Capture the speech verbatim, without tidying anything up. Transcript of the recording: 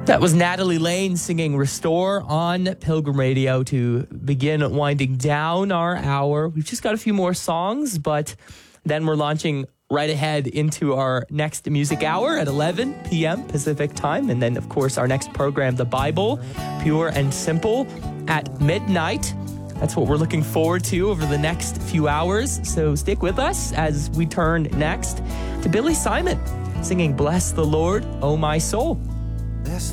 That was Natalie Lane singing Restore on Pilgrim Radio to begin winding down our hour. We've just got a few more songs, but then we're launching right ahead into our next music hour at eleven p.m. Pacific time. And then, of course, our next program, The Bible, Pure and Simple, at midnight. That's what we're looking forward to over the next few hours. So stick with us as we turn next to Billy Simon singing Bless the Lord, O My Soul.